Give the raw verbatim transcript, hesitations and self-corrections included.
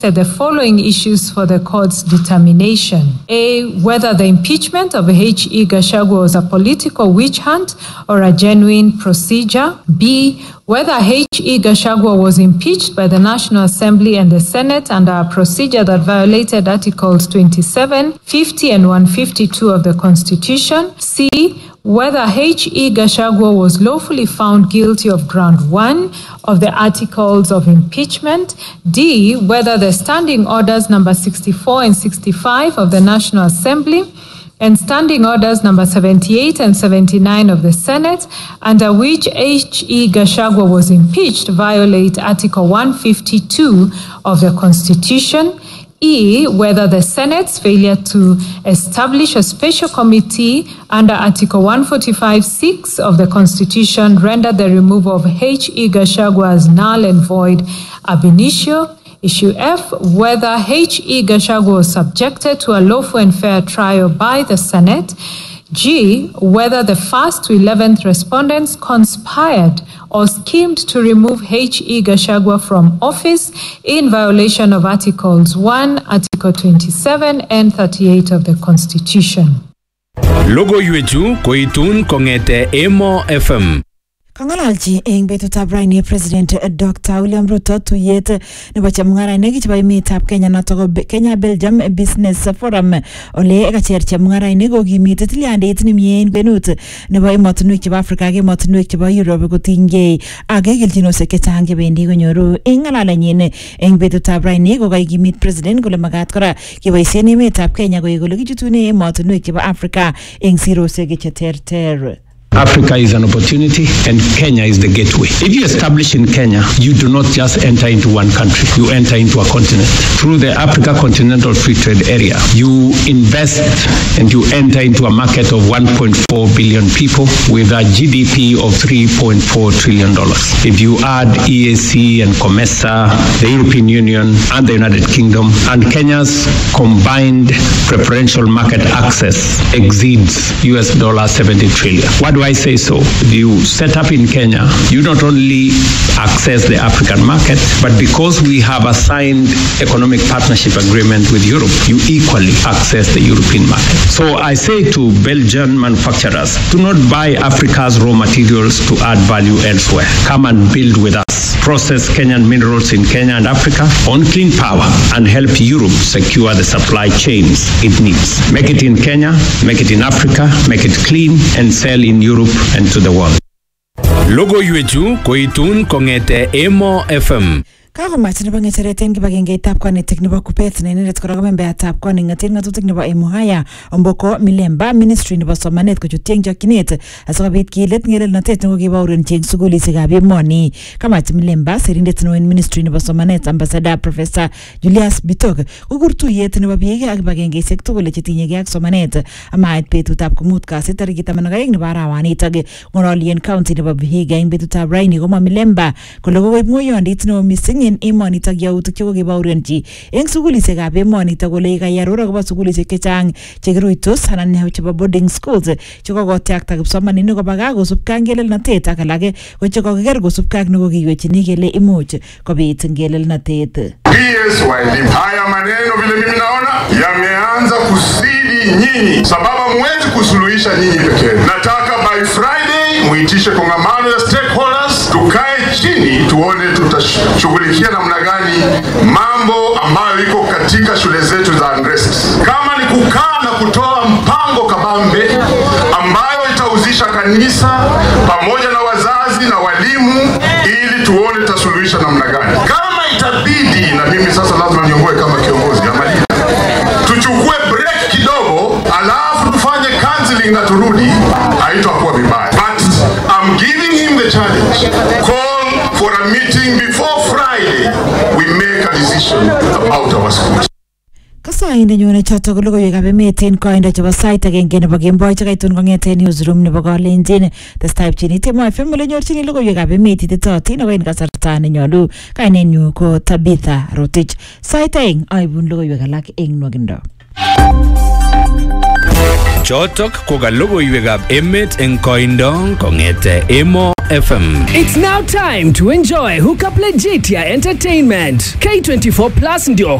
the following issues for the court's determination. A, whether the impeachment of H E Gachagua was a political witch hunt or a genuine procedure. B, whether H E Gachagua was impeached by the National Assembly and the Senate under a procedure that violated Articles twenty-seven, fifty, and one fifty-two of the Constitution. C, whether H E Gachagua was lawfully found guilty of ground one of the articles of impeachment. D, whether the standing orders number sixty-four and sixty-five of the National Assembly and standing orders number seventy-eight and seventy-nine of the Senate, under which H E Gachagua was impeached, violate Article one fifty-two of the Constitution. E, whether the Senate's failure to establish a special committee under Article one forty-five six of the Constitution rendered the removal of H E Gachagua as null and void ab initio. Issue F, whether H E Gachagua was subjected to a lawful and fair trial by the Senate. G, whether the first to eleventh respondents conspired or schemed to remove H E Gachagua from office in violation of Articles one, Article twenty-seven, and thirty-eight of the Constitution. Logo yuechu koitun kongete Emo F M. Kangalalchi eng betutab raini President Doctor William Ruto tuyet nebo chemung'arainik chebo emetab Kenya noto ko Kenya Belgium Business Forum ole kacher chemung'arainik kokimite tilyandit nemie en kwenut nebo emotinwek chebo Afrika ak emotinwek chebo Europe kotinygei ak kelchinosiek chechang chebendi konyoru. Eng ng'alalenyin eng betutab raini kokaikimit President kole magat kora keboisien emetab Kenya koek ole kichutune emotinwek chebo Afrika eng sirosiek cheterter. Africa is an opportunity and Kenya is the gateway. If you establish in Kenya, you do not just enter into one country, you enter into a continent. Through the Africa Continental Free Trade Area, you invest and you enter into a market of one point four billion people with a G D P of three point four trillion dollars. If you add E A C and COMESA, the European Union and the United Kingdom, and Kenya's combined preferential market access exceeds U S dollars seventy trillion. What do I say so? If you set up in Kenya, you not only access the African market, but because we have a signed economic partnership agreement with Europe, you equally access the European market. So I say to Belgian manufacturers, do not buy Africa's raw materials to add value elsewhere. Come and build with us. Process Kenyan minerals in Kenya and Africa on clean power and help Europe secure the supply chains it needs. Make it in Kenya, make it in Africa, make it clean and sell in Europe and to the world. Logo yuechu koitun kongete Emo F M. Kakomach nebo ngecheret en kibagengeitab konetik nebo Kupet ne inendet kora ko membeatab koning'atet ng'atutik nebo Emuhaya Omboko Milemba Ministry nebo somanet kochutyi eng chokchinet asikobit kilet ngelelnotet nekokibaurenchi eng sukulisiekab emoni. Kamach Milemba serindet neo en Ministry nebo somanet Ambassador Professor Julius Bitok kokur tuyet nebo biik ak kibagengeisiek tugul chetinyegei ak somanet amait betutab komut kasi tarikit taman ak oeng nebo arawanitok ng'ololien county nebo Vihiga eng betutab raini komwa Milemba kole kokoib ng'oyondit neo missing en emonitok yautik chekokibaurenchi eng sukulisiekab emonitok kole kayaror akobo sukulisiek chechang chekiruitos anan chebo boarding schools chekokotyakta kipsomaninik koba gaa kosubkei ak ngelelnotet ak alake ko chekokiker kosubkei ak nekokiywechini kele imuch kobit ngelelnotet. P S Y, haya maneno vile mimi naona yameanza kusidi nyinyi, sababu mwezi kusuluhisha nyinyi pekee. Nataka by Friday muitishe kongamano ya stakeholders, tukae chini tuone tutashughulikia namna gani mambo ambayo iko katika shule zetu za unrest. Kama ni kukaa na kutoa mpango kabambe ambayo itauzisha kanisa pamoja na wazazi na walimu ili tuone tasuluhisha namna gani. Kama itabidi, na mimi sasa lazima niongoe kama kiongozi ama tuchukue break kidogo alafu tufanye counseling na turudi, haitakuwa vibaya. But I'm giving him the challenge. Call for a meeting before Friday. We make a decision about our schools. Kasainde nyone choto ko logoiwekab emet en koindo chebo sait agenge nebo kemboi chekaitun kong'eten newsroom nebo Kalenjin. Testai pchinit Emo F M ole nyorchini logoiwekab emet ititootin ako en kasarta nenyolu. Kainenyu ko Tabitha Rotich. Sait aeng aibun logoiwek alak eng nwakindo. Chotok ko ka logoiwekab emet eng koindo kongete Emo F M. It's now time to enjoy Hookup Legitia Entertainment. K twenty-four Plus ndio